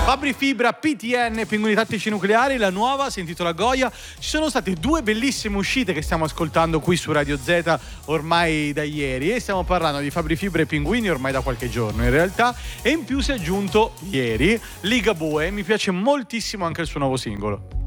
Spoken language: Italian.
Fabri Fibra, PTN, Pinguini Tattici Nucleari, la nuova si intitola Goya. Ci sono state due bellissime uscite che stiamo ascoltando qui su Radio Z ormai da ieri, e stiamo parlando di Fabri Fibra e Pinguini ormai da qualche giorno in realtà, e in più si è aggiunto ieri Ligabue. Mi piace moltissimo anche il suo nuovo singolo.